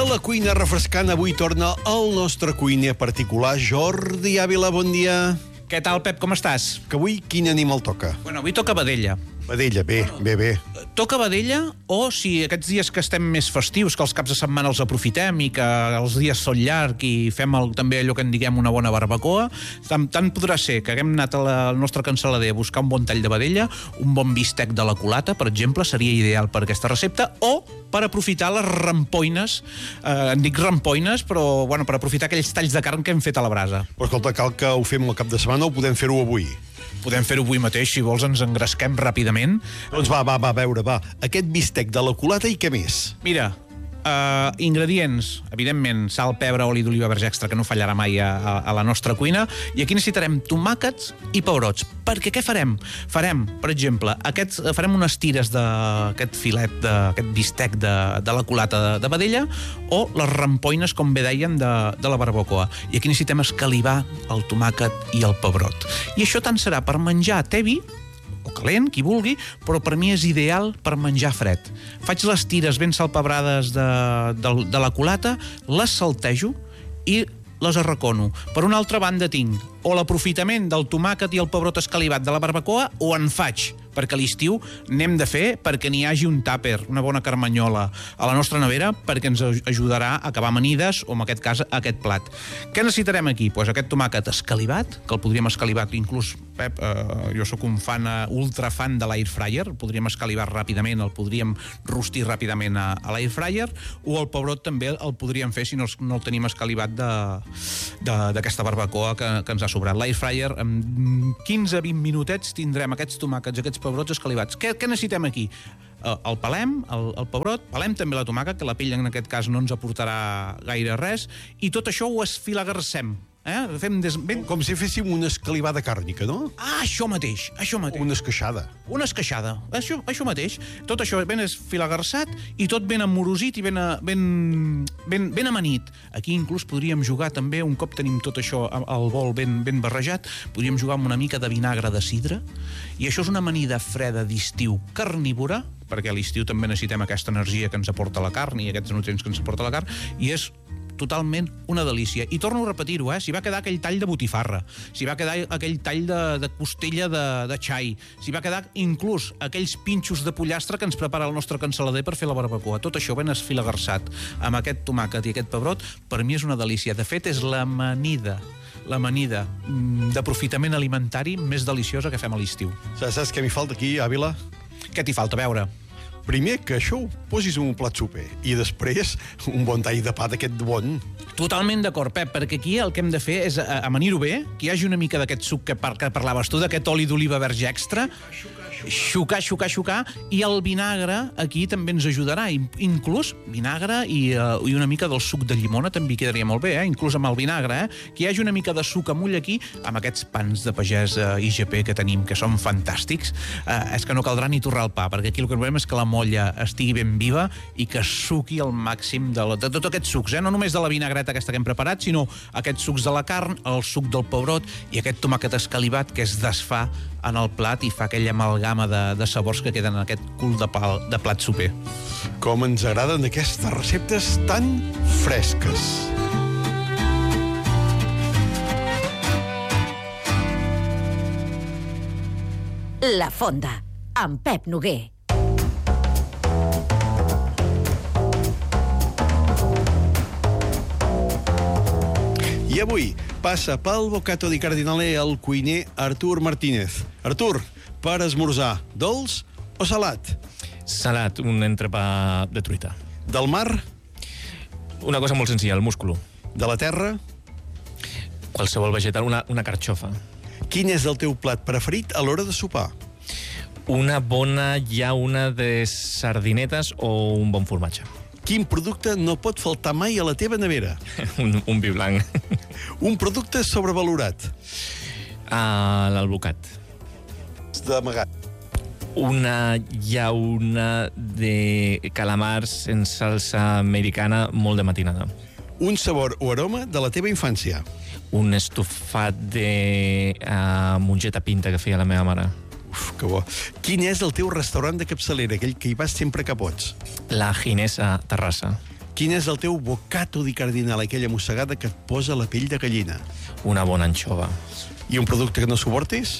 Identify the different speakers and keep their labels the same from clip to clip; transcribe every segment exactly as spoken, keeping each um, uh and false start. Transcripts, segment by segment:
Speaker 1: la cuina refrescant avui torna el nostre cuiner particular, Jordi Ávila, bon dia.
Speaker 2: Què tal, Pep, com estàs?
Speaker 1: Que avui quin animal toca?
Speaker 2: Bueno, avui toca vedella.
Speaker 1: Vedella, bé, bé, bé.
Speaker 2: Toca vedella, o si aquests dies que estem més festius, que els caps de setmana els aprofitem i que els dies són llargs i fem el, també allò que en diguem una bona barbacoa, tant, tant podrà ser que haguem anat a la, al nostre cancel·lader a buscar un bon tall de vedella, un bon bistec de la culata, per exemple, seria ideal per aquesta recepta, o per aprofitar les rampoines, eh, en dic rampoines, però bueno, per aprofitar aquells talls de carn que hem fet a la brasa.
Speaker 1: Però escolta, cal que ho fem el cap de setmana o podem fer-ho avui?
Speaker 2: Podem fer-ho avui mateix, si vols ens engresquem ràpidament.
Speaker 1: Doncs va, va, va, a veure, va. Aquest bistec de la culata i què més?
Speaker 2: Mira, uh, ingredients, evidentment, sal, pebre, oli d'oliva verge extra, que no fallarà mai a, a, a la nostra cuina, i aquí necessitarem tomàquets i pebrots. Perquè què farem? Farem, per exemple, aquests, farem unes tires d'aquest filet, d'aquest bistec de, de la culata de, de vedella, o les rampoines, com bé deien, de, de la barbacoa. I aquí necessitem escalivar el tomàquet i el pebrot. I això tant serà per menjar tebi, o calent, qui vulgui, però per mi és ideal per menjar fred. Faig les tires ben salpebrades de, de, de la culata, les saltejo i les arracono. Per una altra banda tinc o l'aprofitament del tomàquet i el pebrot escalivat de la barbacoa, o en faig, perquè a l'estiu n'hem de fer perquè n'hi hagi un tàper, una bona carmanyola a la nostra nevera, perquè ens ajudarà a acabar amanides, o en aquest cas aquest plat. Què necessitarem aquí? Pues aquest tomàquet escalivat, que el podríem escalivar inclús, Pep, eh, jo sóc un fan, uh, ultra fan de l'air fryer, el podríem escalivar ràpidament, el podríem rostir ràpidament a, a l'air fryer, o el pebrot també el podríem fer si no, no el tenim escalivat d'aquesta barbacoa que, que ens ha sobrat. L'air fryer, en quinze a vint minutets tindrem aquests tomàquets, aquests pebrots escalivats. Què, què necessitem aquí? Uh, el pelem, el, el pebrot, pelem també la tomàquet, que la pell en aquest cas no ens aportarà gaire res, i tot això ho esfilagarcem. Eh? Fem des... ben...
Speaker 1: Com si féssim una escalivada càrnica, no?
Speaker 2: Ah, això mateix, això mateix.
Speaker 1: Una esqueixada.
Speaker 2: Una esqueixada, això, això mateix. Tot això ben esfilagarçat i tot ben amorosit i ben, ben, ben, ben amanit. Aquí inclús podríem jugar també, un cop tenim tot això al bol ben, ben barrejat, podríem jugar amb una mica de vinagre de sidra, i això és una amanida freda d'estiu carnívora, perquè a l'estiu també necessitem aquesta energia que ens aporta la carn i aquests nutrients que ens aporta la carn, i és totalment una delícia. I torno a repetir-ho, eh? Si va quedar aquell tall de botifarra, si va quedar aquell tall de, de costella de, de xai, si va quedar inclús aquells pinxos de pollastre que ens prepara el nostre cancel·lader per fer la barbacoa. Tot això ben esfilagarçat amb aquest tomàquet i aquest pebrot, per mi és una delícia. De fet, és l'amanida l'amanida d'aprofitament alimentari més deliciosa que fem a l'estiu.
Speaker 1: Saps què m'hi falta aquí, Àvila?
Speaker 2: Què t'hi falta, a veure?
Speaker 1: Primer, que això ho posis en un plat soper, i després un bon tall de pa d'aquest bon.
Speaker 2: Totalment d'acord, Pep, perquè aquí el que hem de fer és amanir-ho bé, que hi hagi una mica d'aquest suc que, par que parlaves tu, d'aquest oli d'oliva verge extra, xucar, xucar, xucar, i el vinagre aquí també ens ajudarà, inclús vinagre i, uh, i una mica del suc de llimona també quedaria molt bé, eh? Inclús amb el vinagre, eh? Que hi hagi una mica de suc amull aquí, amb aquests pans de pagès uh, I G P que tenim, que són fantàstics, uh, és que no caldrà ni torrar el pa, perquè aquí el que volem és que la molla estigui ben viva i que suqui al màxim de, la, de tot aquests sucs, eh? No només de la vinagreta aquesta que hem preparat, sinó aquests sucs de la carn, el suc del pebrot i aquest tomàquet escalivat que es desfà en el plat i fa aquella amalgama de, de sabors que queden en aquest cul de, pal, de plat soper.
Speaker 1: Com ens agraden aquestes receptes tan fresques.
Speaker 3: La Fonda, amb Pep Noguer.
Speaker 1: I avui passa pel Bocato di Cardinale el cuiner Artur Martínez. Artur, per esmorzar, dolç o salat?
Speaker 4: Salat, un entrepà de truita.
Speaker 1: Del mar?
Speaker 4: Una cosa molt senzilla, el músculo.
Speaker 1: De la terra?
Speaker 4: Qualsevol vegetal, una, una carxofa.
Speaker 1: Quin és el teu plat preferit a l'hora de sopar?
Speaker 4: Una bona llauna de sardinetes o un bon formatge.
Speaker 1: Quin producte no pot faltar mai a la teva nevera?
Speaker 4: un, un vi blanc.
Speaker 1: Un producte sobrevalorat?
Speaker 4: Uh, L'alvocat.
Speaker 1: D'amagat.
Speaker 4: Una llauna de calamars en salsa americana molt de matinada.
Speaker 1: Un sabor o aroma de la teva infància?
Speaker 4: Un estofat de uh, mongeta pinta que feia la meva mare.
Speaker 1: Uf, que bo. Quin és el teu restaurant de capçalera, aquell que hi vas sempre que pots?
Speaker 4: La Ginesa Terrassa.
Speaker 1: Quin és el teu boccato di cardinale, aquella mossegada que et posa la pell de gallina?
Speaker 4: Una bona anxova.
Speaker 1: I un producte que no suportis?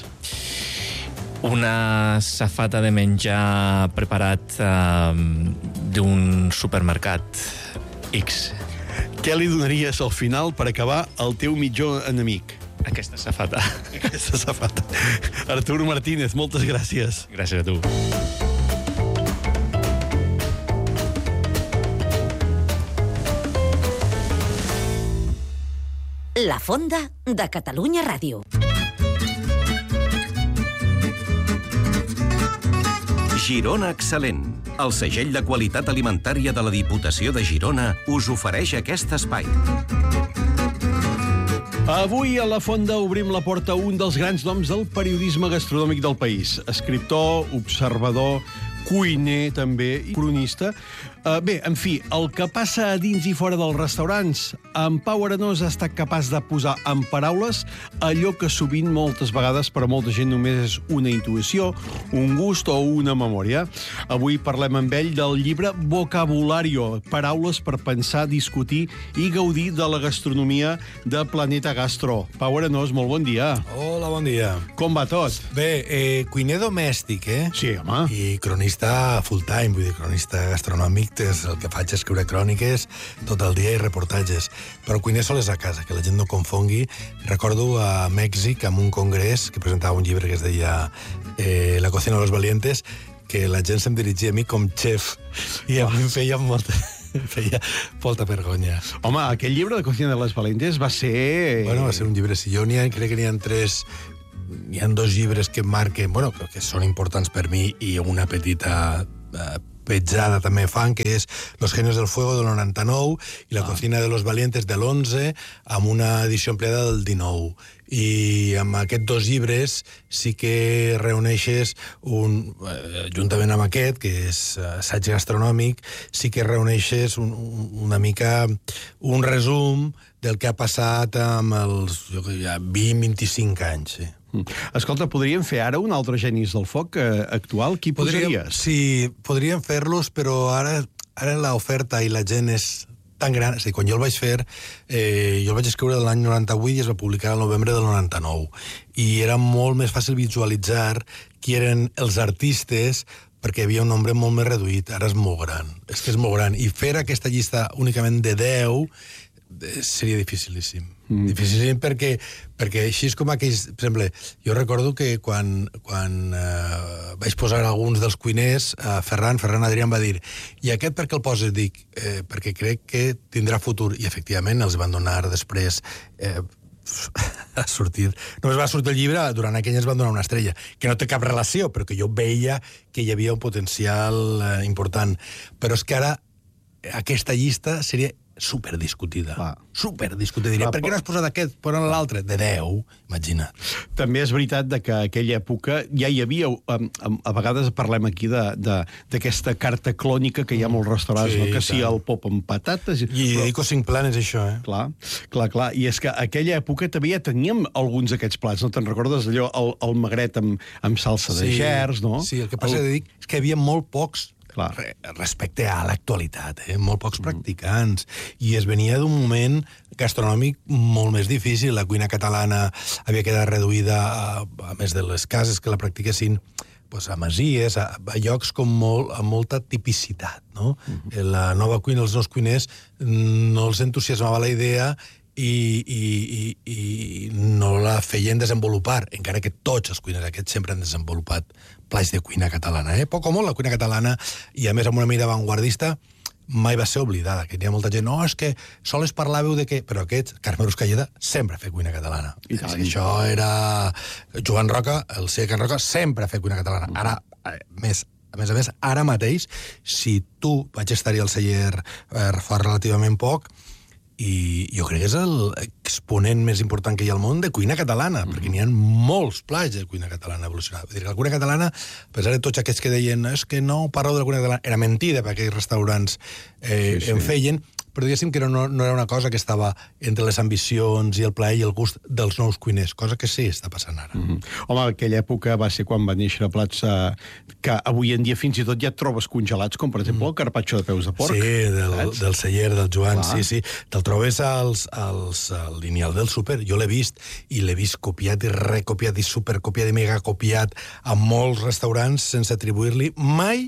Speaker 4: Una safata de menjar preparat eh, d'un supermercat X.
Speaker 1: Què li donaries al final per acabar el teu mitjó enemic?
Speaker 4: Aquesta safata.
Speaker 1: Aquesta safata. Artur Martínez, moltes gràcies.
Speaker 4: Gràcies a tu.
Speaker 3: La Fonda de Catalunya Ràdio.
Speaker 5: Girona Excel·lent. El segell de qualitat alimentària de la Diputació de Girona us ofereix aquest espai.
Speaker 1: Avui a La Fonda obrim la porta a un dels grans noms del periodisme gastronòmic del país. Escriptor, observador, cuiner també, i cronista. Uh, bé, en fi, el que passa a dins i fora dels restaurants, en Pau Arenós ha estat capaç de posar en paraules allò que sovint, moltes vegades, per a molta gent només és una intuïció, un gust o una memòria. Avui parlem amb ell del llibre Vocabulario, paraules per pensar, discutir i gaudir de la gastronomia de Planeta Gastro. Pau Arenós, molt bon dia.
Speaker 6: Hola, bon dia.
Speaker 1: Com va tot?
Speaker 6: Bé, eh, cuiner domèstic, eh?
Speaker 1: Sí, home.
Speaker 6: I cronista full time, vull dir, cronista gastronòmic, és el que faig és escriure cròniques tot el dia i reportatges. Però cuiner sol és a casa, que la gent no confongui. Recordo a Mèxic, en un congrés, que presentava un llibre que es deia eh, La cocina de los valientes, que la gent se'm dirigia a mi com xef, i a mi em feia molta... em feia molta vergonya.
Speaker 1: Home, aquell llibre de Cocina de les Valentes va ser...
Speaker 6: Bueno, va ser un llibre, si jo n'hi ha, crec que n'hi ha tres... N'hi ha dos llibres que marquen, bueno, que són importants per mi, i una petita eh, petjada també fan, que és Los genios del fuego del noranta-nou i La ah. cocina de los valientes de l'onze, amb una edició ampliada del dinou. I amb aquests dos llibres sí que reuneixes, un, eh, juntament amb aquest, que és assaig gastronòmic, sí que reuneixes un, un, una mica un resum del que ha passat amb els jo, ja, vint a vint-i-cinc anys. Sí.
Speaker 1: Escolta, podríem fer ara un altre Genis del foc eh, actual? Qui
Speaker 6: podríem,
Speaker 1: posaries?
Speaker 6: Sí, podríem fer-los, però ara, ara l'oferta i la gent és tan gran. És a dir, quan jo el vaig fer, eh, jo el vaig escriure l'any noranta-vuit i es va publicar al novembre del noranta-nou. I era molt més fàcil visualitzar qui eren els artistes, perquè hi havia un nombre molt més reduït. Ara és molt gran. És que és molt gran. I fer aquesta llista únicament de deu seria dificilíssim. Mm. Dificilíssim perquè, perquè així és com aquells... Per exemple, jo recordo que quan, quan eh, vaig posar alguns dels cuiners, eh, Ferran, Ferran Adrià em va dir, i aquest per què el poses? Dic, eh, perquè crec que tindrà futur. I efectivament els van donar després... Eh, ha sortit... Només va sortir el llibre, durant aquell ens van donar una estrella, que no té cap relació, però que jo veia que hi havia un potencial eh, important. Però és que ara aquesta llista seria superdiscutida.
Speaker 1: Ah.
Speaker 6: Superdiscutida. Diria, ah, per què no has posat aquest, però no l'altre? De deu, imagina't.
Speaker 1: També és veritat de que a aquella època ja hi havia, a, a vegades parlem aquí d'aquesta carta clònica que hi ha a molts restaurants, sí, no? Que si el pop amb patates...
Speaker 6: I però... dic cinc planes, això, eh?
Speaker 1: Clar, clar, clar. I és que a aquella època també ja teníem alguns d'aquests plats, no te'n recordes allò, el, el magret amb, amb salsa de
Speaker 6: sí,
Speaker 1: gerds, no?
Speaker 6: Sí, el que passa el... dic, és que hi havia molt pocs
Speaker 1: Clar.
Speaker 6: respecte a l'actualitat, eh? Molt pocs practicants, i es venia d'un moment gastronòmic molt més difícil. La cuina catalana havia quedat reduïda, a, a més de les cases que la practiquessin, pues, a masies, a, a llocs com molt, amb molta tipicitat, no? Uh-huh. La nova cuina, els nous cuiners, no els entusiasmava la idea i, i, i, i no la feien desenvolupar, encara que tots els cuiners aquests sempre han desenvolupat plats de cuina catalana, eh? Poc o molt la cuina catalana, i a més amb una mirada avantguardista, mai va ser oblidada, que hi ha molta gent, no, és que sols parlàveu de què... Però aquest, Carme Ruscalleda, sempre ha fet cuina catalana. I tant. Això era... Joan Roca, el C. Can Roca, sempre ha fet cuina catalana. Ara, a més, a més a més, ara mateix, si tu vaig estar-hi al celler eh, fa relativament poc, i jo crec que és l'exponent més important que hi ha al món de cuina catalana, mm-hmm. perquè n'hi ha molts plats de cuina catalana evolucionada. Vull dir que la cuina catalana, a pesar de tots aquests que deien és que no parleu de la cuina catalana, era mentida, perquè aquells restaurants eh, sí, sí. en feien, però diguéssim que no, no era una cosa que estava entre les ambicions i el plaer i el gust dels nous cuiners, cosa que sí està passant ara.
Speaker 1: Mm -hmm. Home, aquella època va ser quan va néixer plats eh, que avui en dia fins i tot ja et trobes congelats, com per exemple el carpaccio de peus de porc.
Speaker 6: Sí, del, del celler, del Joan,
Speaker 1: Clar.
Speaker 6: sí, sí. Te'l trobes als, als, al lineal del súper, jo l'he vist, i l'he vist copiat i recopiat i supercopiat i megacopiat a molts restaurants sense atribuir-li mai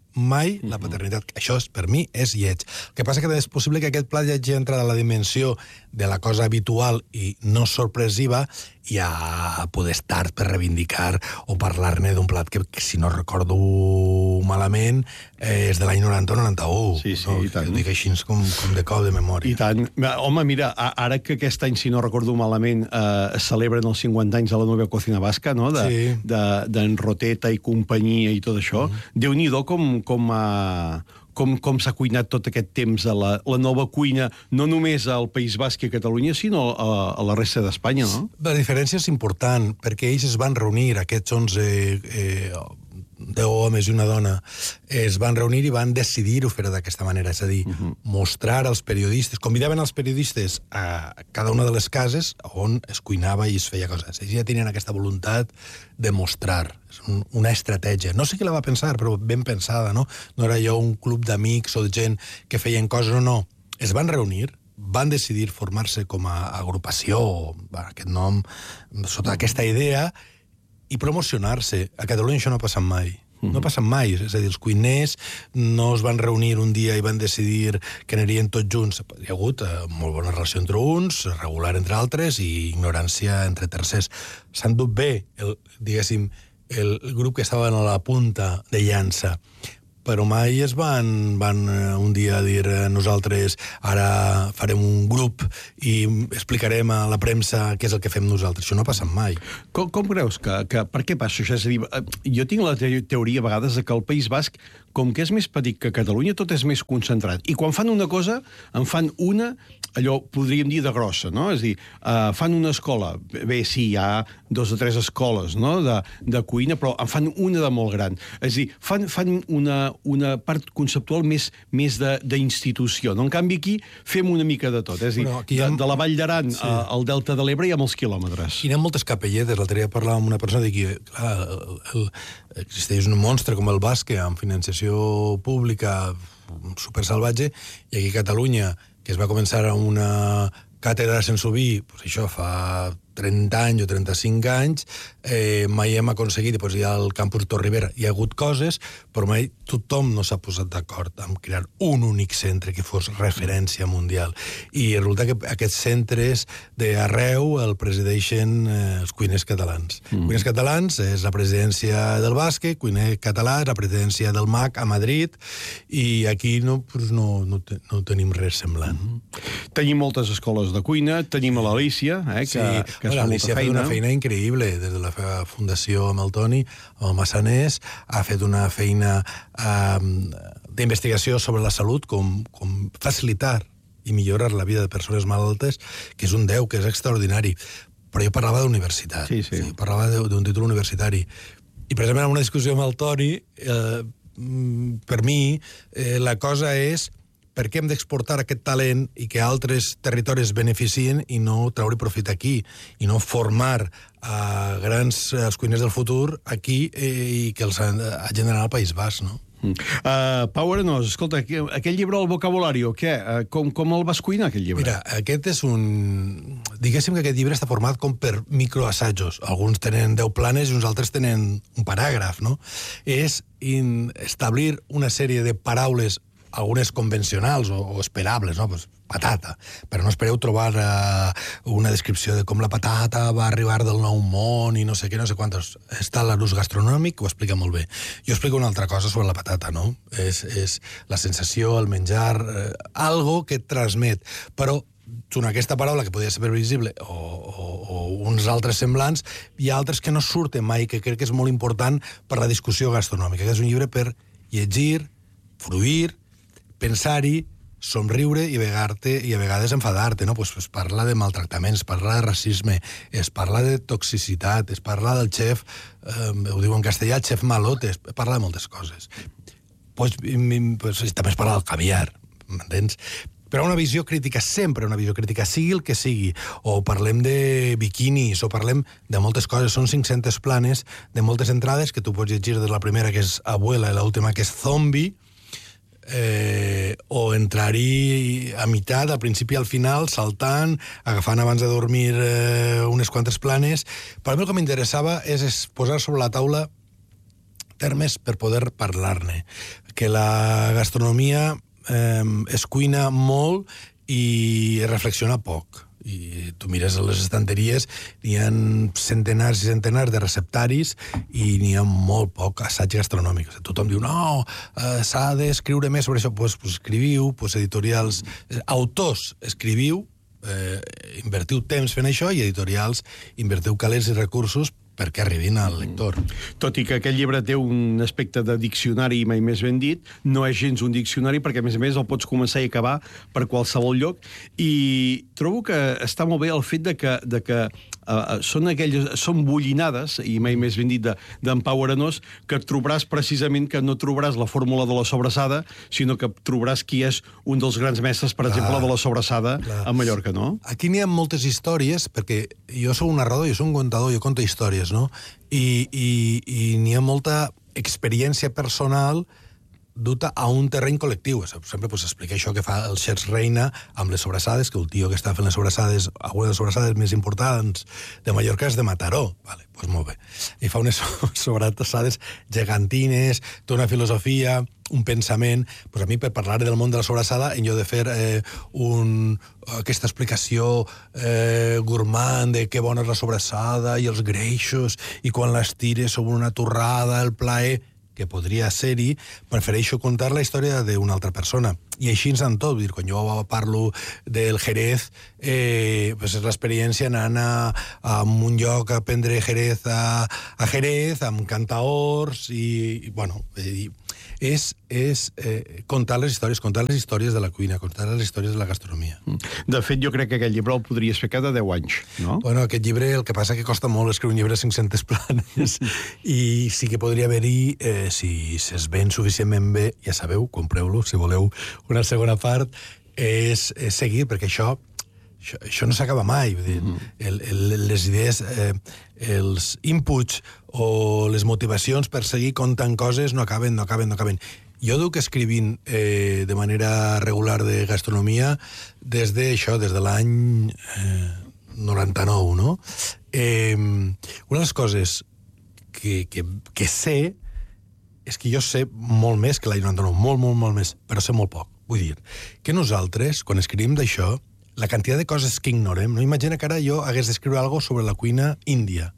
Speaker 6: mai la paternitat. Això, és, per mi, és lleig. El que passa que és possible que aquest plat ja hagi entrat a la dimensió de la cosa habitual i no sorpresiva, i a poder estar per reivindicar o parlar-ne d'un plat que, que, si no recordo malament, eh, és de l'any noranta o noranta-u.
Speaker 1: Sí, sí,
Speaker 6: no?
Speaker 1: i tant.
Speaker 6: Ho dic així com, com de cop de memòria.
Speaker 1: I tant. Home, mira, ara que aquest any, si no recordo malament, eh, es celebren els cinquanta anys de la Nueva Cocina Basca, no? De,
Speaker 6: Sí.
Speaker 1: de, d'en Roteta i companyia i tot això. Mm. Déu-n'hi-do com, com, uh, com, com s'ha cuinat tot aquest temps a la, la nova cuina, no només al País Basc i a Catalunya, sinó a, a la resta d'Espanya, no?
Speaker 6: La diferència és important, perquè ells es van reunir, aquests onze... Eh, deu homes i una dona, es van reunir i van decidir-ho fer d'aquesta manera, és a dir, uh -huh. mostrar als periodistes, convidaven els periodistes a cada una de les cases on es cuinava i es feia coses. Ells ja tenien aquesta voluntat de mostrar, és un, una estratègia. No sé qui la va pensar, però ben pensada, no? No era jo un club d'amics o de gent que feien coses, no, no. Es van reunir, van decidir formar-se com a agrupació, aquest nom, sota aquesta idea, i promocionar-se. A Catalunya això no ha passat mai. No ha passat mai. És a dir, els cuiners no es van reunir un dia i van decidir que anirien tots junts. Hi ha hagut eh, molt bona relació entre uns, regular entre altres i ignorància entre tercers. S'han dut bé, el, diguéssim, el, el grup que estaven a la punta de llança, però mai es van, van un dia dir nosaltres ara farem un grup i explicarem a la premsa què és el que fem nosaltres. Això no ha passat mai.
Speaker 1: Com, com creus que, que... Per què passa això? És a dir, jo tinc la te teoria a vegades de que el País Basc, com que és més petit que Catalunya, tot és més concentrat. I quan fan una cosa, en fan una, allò podríem dir de grossa, no? És a dir, uh, fan una escola, bé, sí, hi ha dos o tres escoles, no?, de, de cuina, però en fan una de molt gran. És a dir, fan, fan una, una part conceptual més, més d'institució. No? En canvi, aquí fem una mica de tot. És a dir,
Speaker 6: Bueno, aquí
Speaker 1: de,
Speaker 6: hem-
Speaker 1: de la Vall d'Aran
Speaker 6: Sí.
Speaker 1: a- al Delta de l'Ebre hi ha molts quilòmetres.
Speaker 6: Hi ha moltes capelletes. L'altre dia parlava amb una persona de que, clar, el, el, existeix un monstre com el basc amb financiació pública supersalvatge, i aquí a Catalunya, que es va començar amb una càtedra sense vi, pues això fa trenta anys o trenta-cinc anys, eh, mai hem aconseguit, doncs hi ha el campus Torribera, hi ha hagut coses, però mai tothom no s'ha posat d'acord en crear un únic centre que fos referència mundial. I resulta que aquests centres d'arreu el presideixen eh, els cuiners catalans. Mm. Cuiners catalans és la presidència del bàsquet, cuiner català és la presidència del M A C a Madrid, i aquí no, pues no, no, te, no tenim res semblant. Mm.
Speaker 1: Tenim moltes escoles de cuina, tenim a l'Alícia, eh, que,
Speaker 6: Sí,
Speaker 1: que es
Speaker 6: bueno,
Speaker 1: fa
Speaker 6: l'Alícia
Speaker 1: molta
Speaker 6: ha fet
Speaker 1: feina.
Speaker 6: una feina increïble des de la fe- fundació amb el Toni, amb el Massaners, ha fet una feina eh, d'investigació sobre la salut, com, com facilitar i millorar la vida de persones malaltes, que és un deu, que és extraordinari. Però jo parlava d'universitat,
Speaker 1: Sí, sí.
Speaker 6: sí, parlava de- d'un títol universitari. I precisament en una discussió amb el Toni, eh, mm, per mi, eh, la cosa és per què hem d'exportar aquest talent i que altres territoris beneficien i no treure profit aquí, i no formar a grans els cuiners del futur aquí eh, i que els hagin d'anar al País Basc, no?
Speaker 1: Mm. Uh, Pau Arenós, escolta, aqu- aquell llibre, el vocabulario, què? Uh, com, com el vas cuinar, aquell llibre?
Speaker 6: Mira, aquest és un... Diguéssim que aquest llibre està format com per microassajos. Alguns tenen deu planes i uns altres tenen un paràgraf, no? És in... establir una sèrie de paraules, algunes convencionals o, o esperables, no? Pues, patata. Però no espereu trobar uh, una descripció de com la patata va arribar del Nou Món i no sé què, no sé quantos. Està l'ús gastronòmic, ho explica molt bé. Jo explico una altra cosa sobre la patata, no? És, és la sensació, el menjar, eh, algo que et transmet. Però en aquesta paraula, que podria ser previsible, o, o, o uns altres semblants, hi ha altres que no surten mai, que crec que és molt important per la discussió gastronòmica, que és un llibre per llegir, fruir, pensar-hi, somriure i vegar-te i a vegades enfadar-te, no? Pues, es parla de maltractaments, es parla de racisme, es parla de toxicitat, es parla del xef, eh, ho diu en castellà, xef malote, es parla de moltes coses. Pues, pues, també es parla del caviar, m'entens? però una visió crítica, sempre una visió crítica, sigui el que sigui, o parlem de biquinis, o parlem de moltes coses, són cinc-centes planes de moltes entrades que tu pots llegir de la primera, que és Abuela, i l'última, que és Zombie, eh, o entrar-hi a meitat, al principi i al final, saltant, agafant abans de dormir eh, unes quantes planes. Per a mi el que m'interessava és, és posar sobre la taula termes per poder parlar-ne, que la gastronomia eh, es cuina molt i es reflexiona poc. I tu mires a les estanteries, n'hi ha centenars i centenars de receptaris i n'hi ha molt poc assaig gastronòmic. O sigui, tothom diu, no, eh, s'ha d'escriure més sobre això. Doncs pues, pues escriviu, pues editorials... Eh, autors, escriviu, eh, invertiu temps fent això, i editorials, invertiu calés i recursos perquè arribin al lector.
Speaker 1: Tot i que aquest llibre té un aspecte de diccionari mai més ben dit, no és gens un diccionari perquè, a més a més, el pots començar i acabar per qualsevol lloc, i trobo que està molt bé el fet de que, de que uh, són aquelles, són bullinades, i mai més ben dit, d'en Pau Arenós, que trobaràs precisament que no trobaràs la fórmula de la sobrassada, sinó que trobaràs qui és un dels grans mestres, per clar, exemple, de la sobrassada clar. A Mallorca, no?
Speaker 6: Aquí n'hi ha moltes històries, perquè jo sóc un narrador, jo sóc un contador, jo conto històries, no? I, i, i n'hi ha molta experiència personal duta a un terreny col·lectiu. Sempre pues, explica això que fa el Xers Reina amb les sobrassades, que el tio que està fent les sobrassades, algunes de les sobrassades més importants de Mallorca és de Mataró. Vale, pues molt bé. I fa unes sobrassades gegantines, té una filosofia, un pensament. Pues a mi, per parlar del món de la sobrassada, en lloc de fer eh, un, aquesta explicació eh, gourmand de que bona és la sobrassada i els greixos, i quan les tires sobre una torrada, el plaer, que podria ser-hi, prefereixo contar la història d'una altra persona. I així ens en tot. Vull dir, quan jo parlo del Jerez, eh, pues és l'experiència anant a, a un lloc a prendre Jerez a, a Jerez, amb cantaors, i, i bueno, i, és, és eh, contar les històries, contar les històries de la cuina, contar les històries de la gastronomia.
Speaker 1: De fet, jo crec que aquest llibre el podries fer cada deu anys, no?
Speaker 6: Bueno, aquest llibre, el que passa que costa molt escriure un llibre de cinc-centes planes, i sí que podria haver-hi, eh, si es ven suficientment bé, ja sabeu, compreu-lo, si voleu una segona part, és, és seguir, perquè això, això, això no s'acaba mai. Vull dir, mm-hmm. el, el, les idees, eh, els inputs o les motivacions per seguir contant coses no acaben, no acaben, no acaben. Jo duc escrivint eh, de manera regular de gastronomia des de això, des de l'any eh, noranta-nou, no? Eh, una de les coses que, que, que sé és que jo sé molt més que l'any noranta-nou, molt, molt, molt més, però sé molt poc. Vull dir, que nosaltres, quan escrivim d'això, la quantitat de coses que ignorem, no? Imagina que ara jo hagués d'escriure alguna cosa sobre la cuina índia.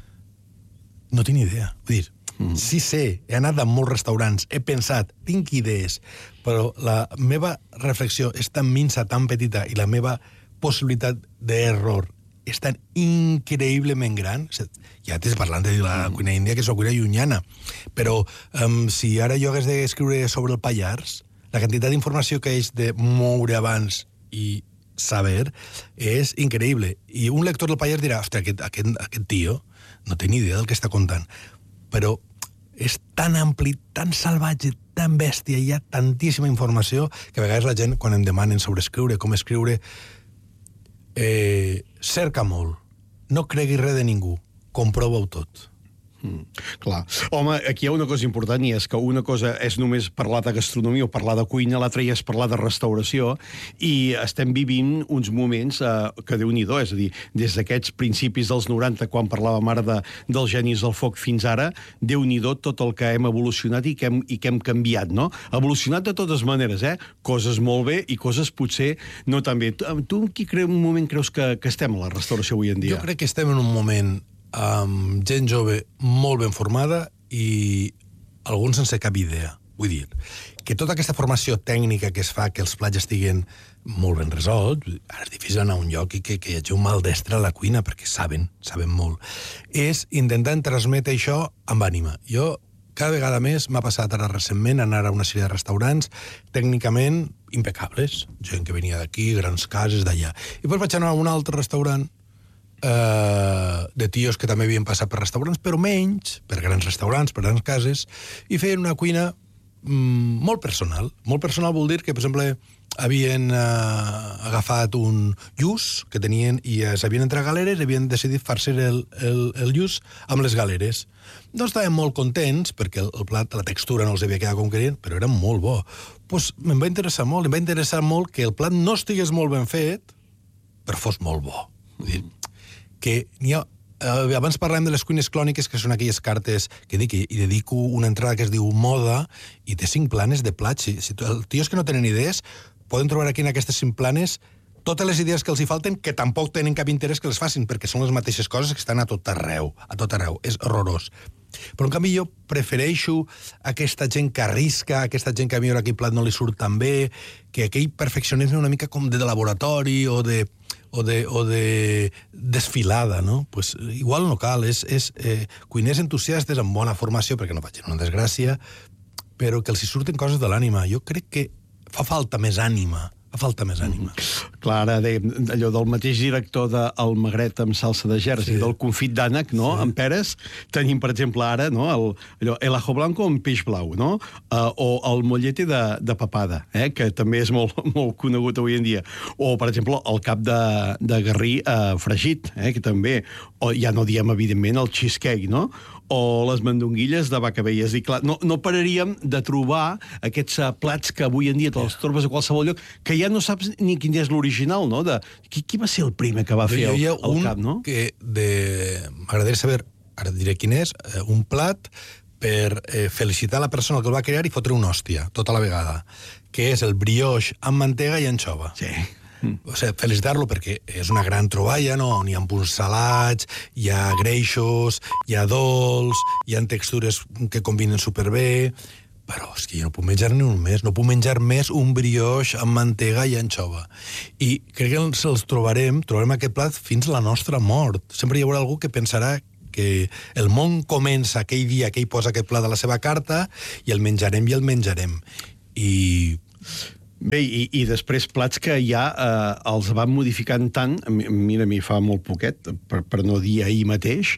Speaker 6: No tinc idea. Vull dir, mm. sí sé, he anat a molts restaurants, he pensat, tinc idees, però la meva reflexió és tan minsa, tan petita, i la meva possibilitat d'error és tan increïblement gran. Ja t'es parlant de la cuina índia, que és una cuina llunyana, però um, si ara jo hagués d'escriure sobre el Pallars, la quantitat d'informació que haig de moure abans i saber és increïble. I un lector del Pallars dirà, ostres, aquest, aquest, aquest tio no té ni idea del que està contant. Però és tan ampli, tan salvatge, tan bèstia, hi ha tantíssima informació que a vegades la gent, quan em demanen sobre escriure, com escriure, eh, cerca molt. No cregui res de ningú. Comprova-ho tot.
Speaker 1: Mm, clar. Home, aquí hi ha una cosa important, i és que una cosa és només parlar de gastronomia o parlar de cuina, l'altra ja és parlar de restauració, i estem vivint uns moments eh, que Déu-n'hi-do, és a dir, des d'aquests principis dels noranta, quan parlàvem ara de, dels genis del foc fins ara, Déu-n'hi-do tot el que hem evolucionat i que hem, i que hem canviat, no? Evolucionat de totes maneres, eh? Coses molt bé i coses potser no tan bé. Tu, tu en quin un moment creus que, que estem a la restauració avui en dia?
Speaker 6: Jo crec que estem en un moment amb gent jove molt ben formada i alguns sense cap idea. Vull dir, que tota aquesta formació tècnica que es fa que els plats estiguen molt ben resolts, ara és difícil anar a un lloc i que, que hi hagi un maldestre a la cuina, perquè saben, saben molt, és intentar transmetre això amb ànima. Jo, cada vegada més, m'ha passat ara recentment anar a una sèrie de restaurants tècnicament impecables, gent que venia d'aquí, grans cases d'allà. I després vaig anar a un altre restaurant Uh, de tios que també havien passat per restaurants, però menys, per grans restaurants, per grans cases, i feien una cuina mm, molt personal. Molt personal vol dir que, per exemple, havien eh, agafat un lluç que tenien i eh, s'havien entrat galeres i havien decidit farcir el, el, el lluç amb les galeres. Doncs estaven molt contents perquè el, el plat, la textura no els havia quedat com querien, però era molt bo. Doncs me'n va interessar molt, em va interessar molt que el plat no estigués molt ben fet, però fos molt bo. Vull dir, que n'hi ha... Eh, abans parlem de les cuines clòniques, que són aquelles cartes que dic, i dedico una entrada que es diu moda, i té cinc planes de plats. Si, si els tios que no tenen idees poden trobar aquí en aquestes cinc planes totes les idees que els hi falten, que tampoc tenen cap interès que les facin, perquè són les mateixes coses que estan a tot arreu. A tot arreu. És horrorós. Però, en canvi, jo prefereixo aquesta gent que arrisca, aquesta gent que a mi aquell plat no li surt tan bé, que aquell perfeccionisme una mica com de laboratori o de... o de, o de desfilada, no? Pues igual no cal, és, és eh, cuiners entusiastes amb bona formació, perquè no facin una desgràcia, però que els hi surten coses de l'ànima. Jo crec que fa falta més ànima, fa falta més ànima.
Speaker 1: Mm. Clar, ara de, allò del mateix director de El Magret amb salsa de gerds sí. i del confit d'ànec, no?, sí. amb peres, tenim, per exemple, ara, no?, el, allò, el ajo blanco amb peix blau, no?, uh, o el mollete de, de papada, eh?, que també és molt, molt conegut avui en dia. O, per exemple, el cap de, de garrí uh, fregit, eh?, que també, o ja no diem, evidentment, el cheesecake, no?, o les mandonguilles de vaca velles. I clar, no, no pararíem de trobar aquests uh, plats que avui en dia te'ls trobes a qualsevol lloc, que ja no saps ni quin és l'original, no? De, qui, qui va ser el primer que va fer el, el cap, no?
Speaker 6: Que de... m'agradaria saber, ara diré quin és, un plat per eh, felicitar la persona que el va crear i fotre una hòstia, tota la vegada, que és el brioix amb mantega i anxova.
Speaker 1: Sí.
Speaker 6: Mm. O sigui, felicitar-lo perquè és una gran troballa, no? N'hi ha punts salats, hi ha greixos, hi ha dolç, hi ha textures que combinen superbé, però és que jo no puc menjar ni un més, no puc menjar més un brioix amb mantega i anxova. I crec que ens els trobarem, trobarem aquest plat fins a la nostra mort. Sempre hi haurà algú que pensarà que el món comença aquell dia que ell posa aquest plat a la seva carta i el menjarem i el menjarem. I...
Speaker 1: Bé, i, i després plats que ja eh, els van modificant tant, mira, a mi fa molt poquet, per, per no dir ahir mateix,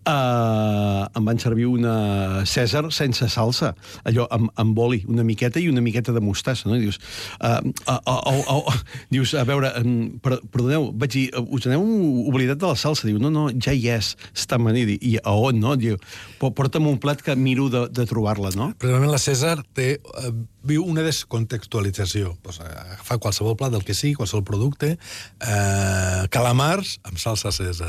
Speaker 1: eh, em van servir una Cèsar sense salsa, allò amb, amb oli, una miqueta i una miqueta de mostassa, no? I dius, eh, eh, eh, eh, dius, a veure, per, perdoneu, vaig dir, us aneu oblidat de la salsa? Diu, no, no, ja hi és, està amanida. I a on, no? Diu, porta'm un plat que miro de, de trobar-la, no?
Speaker 6: Precisament la Cèsar té... Eh, viu una descontextualització. Pues, agafar qualsevol plat del que sigui, qualsevol producte, eh, calamars amb salsa Cèsar,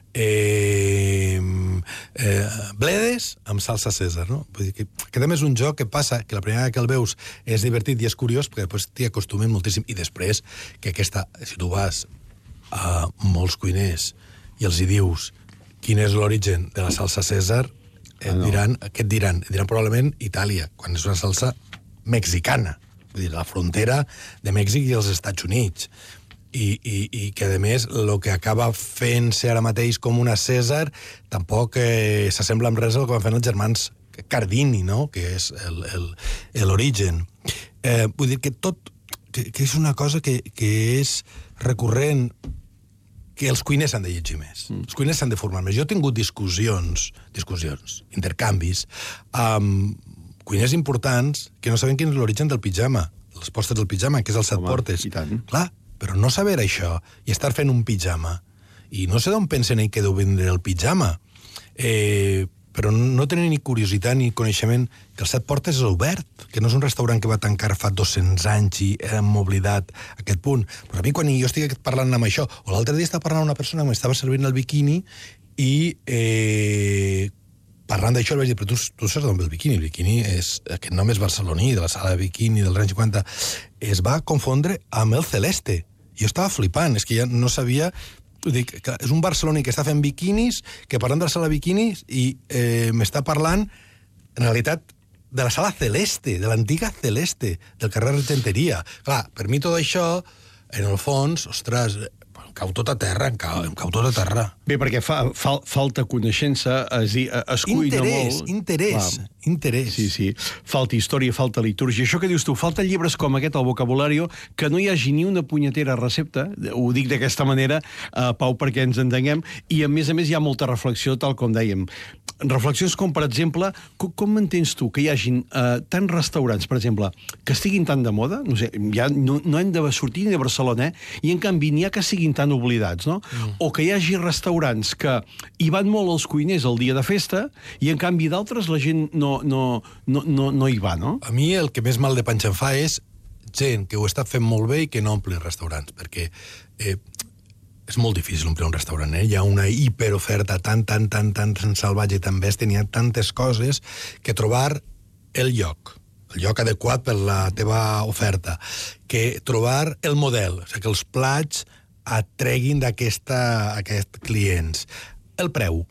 Speaker 6: eh, eh, bledes amb salsa Cèsar, no? Vull dir que, que també és un joc que passa, que la primera vegada que el veus és divertit i és curiós, perquè després t'hi acostumen moltíssim, i després que aquesta, si tu vas a molts cuiners i els hi dius quin és l'origen de la salsa Cèsar, et diran, què et diran? Et diran probablement Itàlia, quan és una salsa mexicana, vull dir, la frontera de Mèxic i els Estats Units. I, i, i que, a més, el que acaba fent-se ara mateix com una Cèsar tampoc eh, s'assembla amb res al que van fer els germans Cardini, no?, que és l'origen. Eh, vull dir que tot... Que, que és una cosa que, que és recurrent, que els cuiners s'han de llegir més. Mm. Els cuiners s'han de formar més. Jo he tingut discussions, discussions, intercanvis, amb cuiners importants que no saben quin és l'origen del pijama, les postres del pijama, que és el set
Speaker 1: Home,
Speaker 6: portes.
Speaker 1: I tant.
Speaker 6: Clar, però no saber això i estar fent un pijama, i no sé d'on pensen ell que deu vindre el pijama, eh, però no tenen ni curiositat ni coneixement que el set portes és obert, que no és un restaurant que va tancar fa dos-cents anys i hem oblidat aquest punt. Però a mi, quan jo estic parlant amb això, o l'altre dia estava parlant amb una persona que m'estava servint el biquini i... Eh, parlant d'això, vaig dir, però tu, tu saps d'on ve el biquini? El biquini és... Aquest nom és barceloní, de la sala de biquini dels anys cinquanta. Es va confondre amb el celeste. Jo estava flipant, és que ja no sabia... Dic, que és un barceloní que està fent biquinis, que parlant de la sala de biquinis, i eh, m'està parlant, en realitat, de la sala celeste, de l'antiga celeste, del carrer Argenteria. Clar, per mi tot això, en el fons, ostres, em cau tot a terra, em cau, em cau tot a terra.
Speaker 1: Bé, perquè fa, fa, falta coneixença, és dir, es cuina
Speaker 6: interès,
Speaker 1: molt.
Speaker 6: Interès,
Speaker 1: Clar.
Speaker 6: interès.
Speaker 1: Sí, sí. Falta història, falta litúrgia. Això que dius tu, falta llibres com aquest al vocabulario, que no hi hagi ni una punyetera recepta, ho dic d'aquesta manera, uh, Pau, perquè ens entenguem, i a més a més hi ha molta reflexió, tal com dèiem. Reflexions com, per exemple, com, com m'entens tu que hi hagin uh, tants restaurants, per exemple, que estiguin tan de moda, no sé, ja no, no hem de sortir ni de Barcelona, eh? I en canvi n'hi ha que siguin tan oblidats, no? Mm. O que hi hagi restaurants que hi van molt els cuiners el dia de festa i en canvi d'altres la gent no, no, no, no, no hi va, no?
Speaker 6: A mi el que més mal de panxa em fa és gent que ho està fent molt bé i que no ompli restaurants, perquè eh, és molt difícil omplir un restaurant, eh? Hi ha una hiperoferta tan, tan, tan, tan salvatge i tan bèstia, n'hi ha tantes coses que trobar el lloc, el lloc adequat per la teva oferta, que trobar el model, o sigui, que els plats atreguin d'aquesta aquest clients. El preu.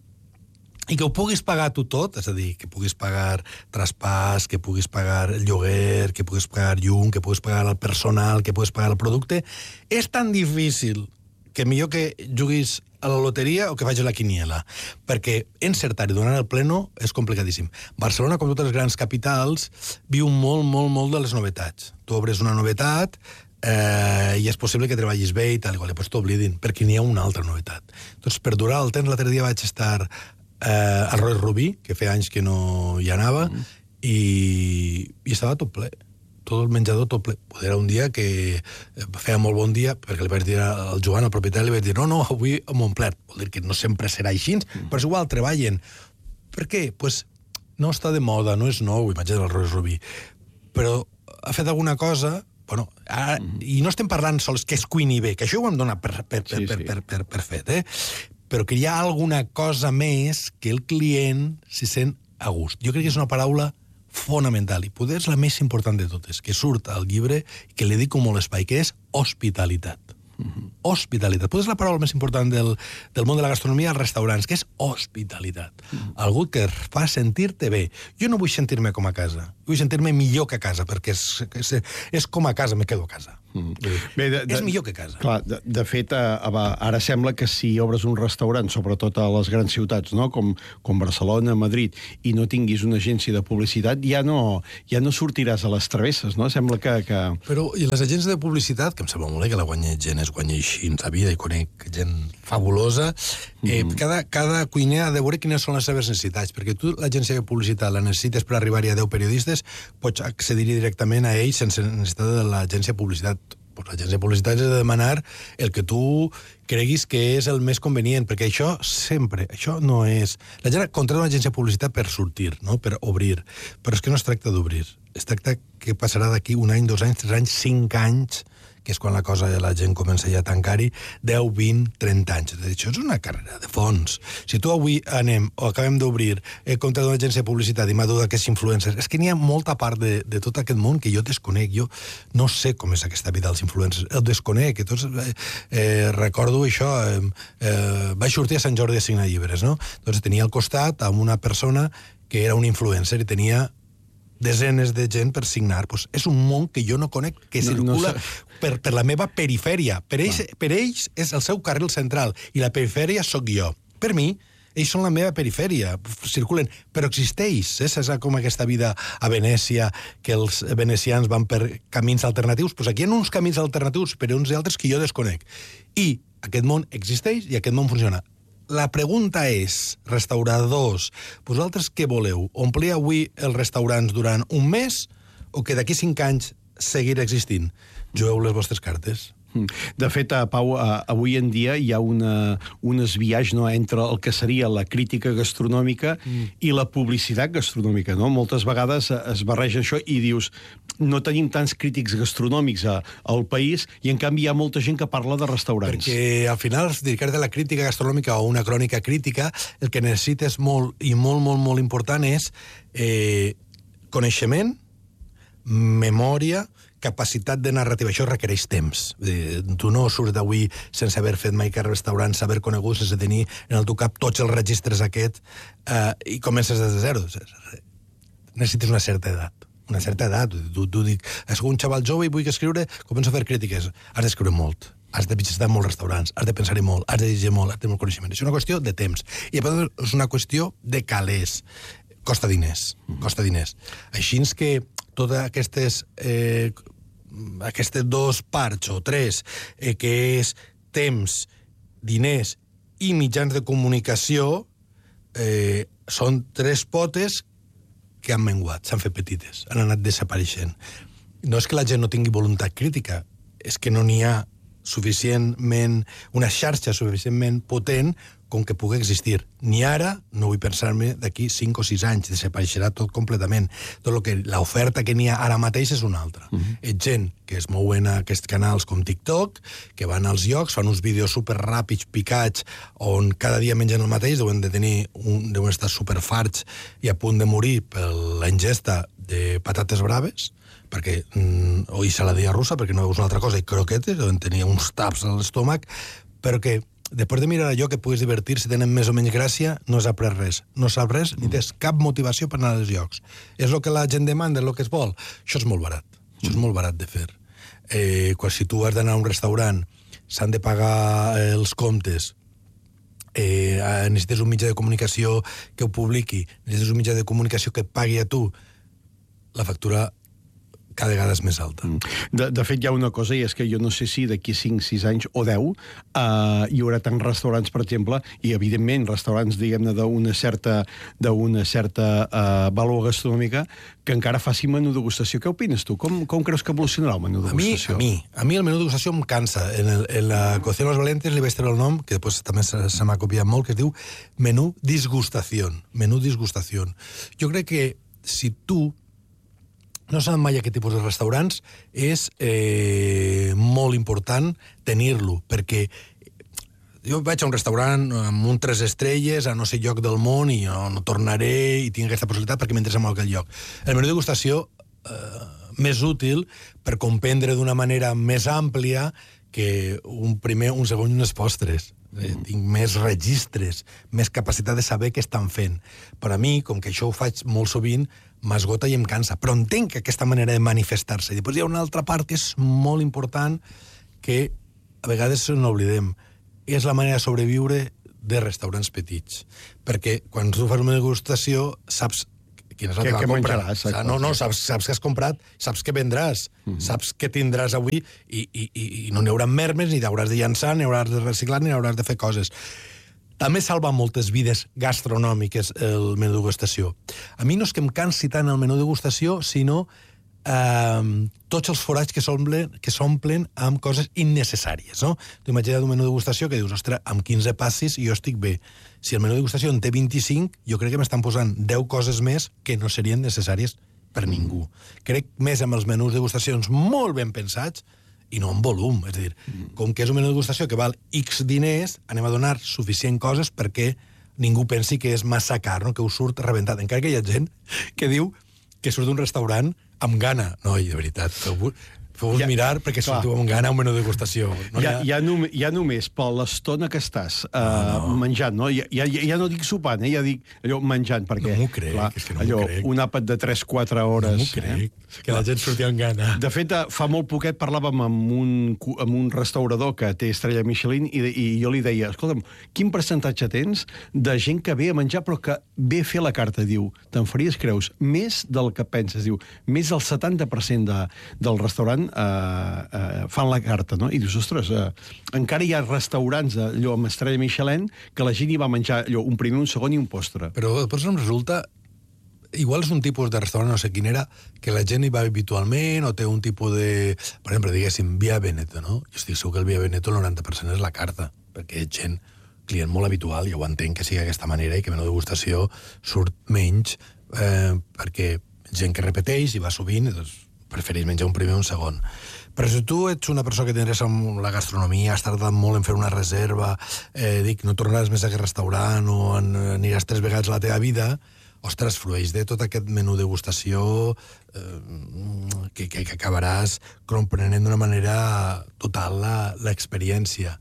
Speaker 6: I que ho puguis pagar tu tot, és a dir, que puguis pagar traspàs, que puguis pagar el lloguer, que puguis pagar llum, que puguis pagar el personal, que puguis pagar el producte, és tan difícil que millor que juguis a la loteria o que facis la quiniela, perquè encertar i donar el pleno és complicadíssim. Barcelona, com totes les grans capitals, viu molt, molt, molt de les novetats. Tu obres una novetat, eh, i és possible que treballis bé i tal, igual, doncs t'oblidin, perquè n'hi ha una altra novetat. Doncs per durar el temps, l'altre dia vaig estar eh, al Roy Rubí, que feia anys que no hi anava, mm. i, i estava tot ple. Tot el menjador tot ple. Era un dia que feia molt bon dia, perquè li vaig dir al Joan, al propietari, li vaig dir, no, no, avui hem omplert. Vol dir que no sempre serà així, mm. però és igual, treballen. Per què? Pues no està de moda, no és nou, imatge del Roy Rubí, però ha fet alguna cosa. Bueno, ara, mm -hmm. I no estem parlant sols que es cuini bé, que això ho hem donat per, per, per, sí, per, sí. per, per, per fet, eh? Però que hi ha alguna cosa més que el client s'hi sent a gust. Jo crec que és una paraula fonamental, i poder és la més important de totes, que surt al llibre i que li dedico molt espai, que és hospitalitat. Mm-hmm. Hospitalitat. Potser és la paraula més important del, del món de la gastronomia als restaurants, que és hospitalitat. Mm-hmm. Algú que fa sentir-te bé. Jo no vull sentir-me com a casa, vull sentir-me millor que a casa, perquè és, és, és com a casa, me quedo a casa. Mm. Bé, de, de, és millor que a casa.
Speaker 1: Clar, de, de fet, a, a, ara sembla que si obres un restaurant, sobretot a les grans ciutats, no? com, com Barcelona, Madrid, i no tinguis una agència de publicitat, ja no, ja no sortiràs a les travesses, no? Sembla que... que...
Speaker 6: Però, i les agències de publicitat, que em sembla molt bé que la guanya gent es guanya així en la vida, i conec gent fabulosa, eh, mm. cada, cada cuiner ha de veure quines són les seves necessitats, perquè tu l'agència de publicitat la necessites per arribar-hi a deu periodistes, pots accedir directament a ells sense necessitat de l'agència de publicitat. Pues l'agència de publicitat és de demanar el que tu creguis que és el més convenient, perquè això sempre, això no és... La gent contrata una agència de publicitat per sortir, no? Per obrir, però és que no es tracta d'obrir, es tracta que passarà d'aquí un any, dos anys, tres anys, cinc anys, que és quan la cosa la gent comença ja a tancar-hi, deu, vint, trenta anys. Això és una carrera de fons. Si tu avui anem, o acabem d'obrir, el compte d'una agència de publicitat i m'ha dut aquests influencers, és que n'hi ha molta part de, de tot aquest món que jo desconec. Jo no sé com és aquesta vida dels influencers. El desconec. Que tots, eh, eh, recordo això, eh, eh, vaig sortir a Sant Jordi a signar llibres, no? Doncs tenia al costat amb una persona que era un influencer i tenia desenes de gent per signar. Pues és un món que jo no conec, que no, circula no per, per la meva perifèria. Per ells, ah. per ells és el seu carril central i la perifèria sóc jo. Per mi, ells són la meva perifèria, circulen, però existeix. Eh? És com aquesta vida a Venècia, que els venecians van per camins alternatius. Pues aquí hi ha uns camins alternatius, però uns altres que jo desconec. I aquest món existeix i aquest món funciona. La pregunta és, restauradors, vosaltres què voleu? Omplir avui els restaurants durant un mes o que d'aquí cinc anys seguir existint? Jugueu les vostres cartes.
Speaker 1: De fet, Pau, avui en dia hi ha una, un esbiaix, no?, entre el que seria la crítica gastronòmica mm. i la publicitat gastronòmica, no? Moltes vegades es barreja això i dius, no tenim tants crítics gastronòmics a, al país i, en canvi, hi ha molta gent que parla de restaurants.
Speaker 6: Perquè, al final, dedicar-te a la crítica gastronòmica o una crònica crítica, el que necessites molt i molt, molt, molt important és eh, coneixement, memòria, capacitat de narrativa. Això requereix temps. Eh, tu no surts d'avui sense haver fet mai cap restaurant, saber conegut, sense tenir en el teu cap tots els registres aquests, eh, i comences des de zero. Necessites una certa edat. Una certa edat. Tu, tu dic, soc un xaval jove i vull escriure, començo a fer crítiques. Has d'escriure molt. has de visitar molts restaurants, has de pensar-hi molt, has de llegir molt, has de tenir molt coneixement. És una qüestió de temps. I és una qüestió de calés. Costa diners, costa diners. Així que totes aquestes, eh, aquestes dos parts o tres, eh, que és temps, diners i mitjans de comunicació, eh, són tres potes que han menguat, s'han fet petites, han anat desapareixent. No és que la gent no tingui voluntat crítica, és que no n'hi ha suficientment, una xarxa suficientment potent com que pugui existir. Ni ara, no vull pensar-me, d'aquí cinc o sis anys, desapareixerà tot completament. Tot el que l'oferta que n'hi ha ara mateix és una altra. Uh -huh. És gent que es mouen a aquests canals com TikTok, que van als llocs, fan uns vídeos superràpids, picats, on cada dia mengen el mateix, deuen de tenir un, deuen estar superfarts i a punt de morir per la ingesta de patates braves, perquè, mm, o saladilla russa, perquè no veus una altra cosa, i croquetes, deuen tenir uns taps a l'estómac, però que després de mirar allò que puguis divertir, si tenen més o menys gràcia, no has après res. No saps res, ni tens cap motivació per anar als llocs. És el que la gent demanda, és el que es vol. Això és molt barat. Això és molt barat de fer. Eh, quan si tu has d'anar a un restaurant, s'han de pagar els comptes, eh, necessites un mitjà de comunicació que ho publiqui, necessites un mitjà de comunicació que et pagui a tu, la factura cada vegada és més alta.
Speaker 1: De, de fet, hi ha una cosa, i és que jo no sé si d'aquí cinc, sis anys o deu eh, hi haurà tants restaurants, per exemple, i evidentment restaurants, diguem-ne, d'una certa, d'una certa eh, valor gastronòmica, que encara faci menú degustació. Què opines tu? Com, com creus que evolucionarà el menú degustació?
Speaker 6: A mi, a mi, a mi el menú degustació em cansa. En, el, en la Cocina de los Valentes li vaig treure el nom, que després també se, se m'ha copiat molt, que es diu menú disgustació. Menú disgustació. Jo crec que si tu no saben mai aquest tipus de restaurants, és eh, molt important tenir-lo, perquè jo vaig a un restaurant amb un tres estrelles a no sé lloc del món i no, no tornaré i tinc aquesta possibilitat perquè m'interessa molt aquell lloc. El menú de degustació eh, més útil per comprendre d'una manera més àmplia que un primer, un segon i unes postres. Eh, tinc més registres, més capacitat de saber què estan fent. Per a mi, com que això ho faig molt sovint, m'esgota i em cansa, però entenc aquesta manera de manifestar-se. I després hi ha una altra part que és molt important, que a vegades n'oblidem. És la manera de sobreviure de restaurants petits. Perquè quan tu fas una degustació, saps quina és la teva compra. Menjaràs, no, no, saps, saps que has comprat, saps que vendràs, mm -hmm. saps que tindràs avui i, i, i no n'hi haurà mermes, ni t'hauràs de llançar, ni hauràs de reciclar, ni hauràs de fer coses. També salva moltes vides gastronòmiques el menú degustació. A mi no és que em cansi tant el menú degustació, sinó eh, tots els forats que s'omplen que s'omplen amb coses innecessàries, no? Tu imagina't un menú degustació que dius, ostres, amb quinze passis jo estic bé. Si el menú degustació en té vint-i-cinc, jo crec que m'estan posant deu coses més que no serien necessàries per ningú. Crec més amb els menús degustacions molt ben pensats i no en volum. És a dir, mm. com que és un menú de degustació que val X diners, anem a donar suficient coses perquè ningú pensi que és massa car, no? Que us surt rebentat. Encara que hi ha gent que diu que surt d'un restaurant amb gana. No, i de veritat, feu-vos feu ja, mirar perquè sortiu amb gana un menú de degustació. No
Speaker 1: ja, ha... ja, nom ja només per l'estona que estàs uh, no, no. menjant, no? Ja, ja, ja no dic sopant, eh? Ja dic allò menjant, perquè...
Speaker 6: No m'ho crec, clar, és que no m'ho crec.
Speaker 1: Un àpat de tres quatre hores...
Speaker 6: No m'ho crec, eh? que la gent sortia amb gana.
Speaker 1: De fet, fa molt poquet parlàvem amb un, amb un restaurador que té estrella Michelin i, i jo li deia, escolta'm, quin percentatge tens de gent que ve a menjar però que ve a fer la carta? Diu, te'n faries, creus, més del que penses, diu, més del setanta per cent de, del restaurant eh, eh, fan la carta, no? I dius, ostres, eh, encara hi ha restaurants allò amb estrella Michelin que la gent hi va menjar allò, un primer, un segon i un postre.
Speaker 6: Però després em resulta... Igual és un tipus de restaurant, no sé quin era, que la gent hi va habitualment o té un tipus de... Per exemple, diguéssim, Via Veneto, no? Jo estic segur que el Via Veneto el noranta per cent és la carta, perquè és gent, client molt habitual, jo ho entenc que sigui d'aquesta manera i que menú degustació surt menys eh, perquè gent que repeteix i va sovint, doncs prefereix menjar un primer o un segon. Però si tu ets una persona que t'interessa amb la gastronomia, has tardat molt en fer una reserva, eh, dic, no tornaràs més a aquest restaurant o aniràs tres vegades a la teva vida, ostres, flueix de tot aquest menú degustació eh, que, que, que acabaràs comprenent d'una manera total l'experiència.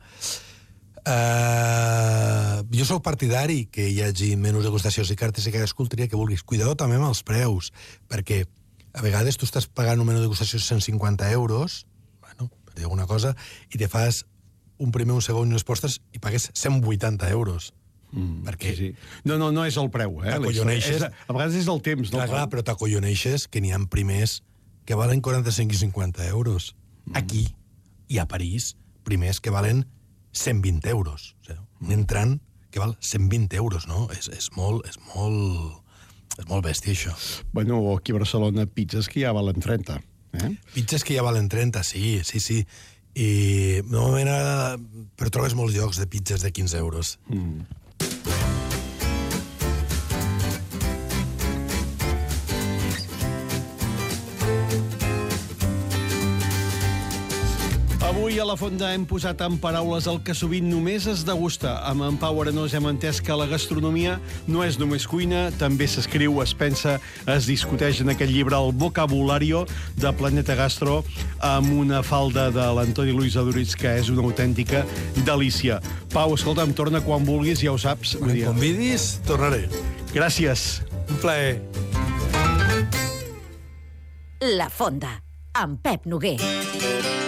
Speaker 6: Uh, jo sóc partidari que hi hagi menús degustacions i cartes i cadascú el tria que vulguis. Cuidado també amb els preus, perquè a vegades tu estàs pagant un menú de degustació cent cinquanta euros, bueno, per dir alguna cosa, i te fas un primer, un segon i unes postres i pagues cent vuitanta euros.
Speaker 1: Mm,
Speaker 6: perquè
Speaker 1: sí, sí. No, no, no és el preu, eh?
Speaker 6: T'acolloneixes.
Speaker 1: És, a vegades és el temps, no?
Speaker 6: Clar, clar, però t'acolloneixes que n'hi ha primers que valen quaranta-cinc i cinquanta euros. Mm. Aquí i a París, primers que valen cent vint euros. O sigui, un entrant que val cent vint euros, no? És, és molt... És molt... És molt bèstia, això.
Speaker 1: Bueno, aquí a Barcelona, pizzas que ja valen trenta. Eh?
Speaker 6: Pizzas que ja valen trenta, sí, sí, sí. I normalment ara... Però trobes molts llocs de pizzas de quinze euros.
Speaker 1: Mm. Avui a la Fonda hem posat en paraules el que sovint només es degusta. Amb en Pau Arenós hem entès que la gastronomia no és només cuina, també s'escriu, es pensa, es discuteix en aquest llibre el vocabulario de Planeta Gastro amb una falda de l'Antoni Luis Aduritz que és una autèntica delícia. Pau, escolta'm, torna quan vulguis, ja ho saps.
Speaker 6: Quan em convidis, tornaré.
Speaker 1: Gràcies.
Speaker 6: Un plaer.
Speaker 3: La Fonda, amb Pep Noguer.